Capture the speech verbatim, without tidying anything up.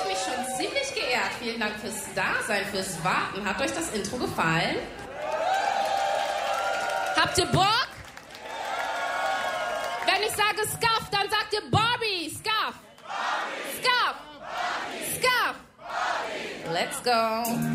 ich mich schon ziemlich geehrt. Vielen Dank fürs Dasein, fürs Warten. Hat euch das Intro gefallen? Habt ihr Bock? Wenn ich sage Scuff, dann sagt ihr Barbie. Scuff. Scuff. Scuff. Let's go.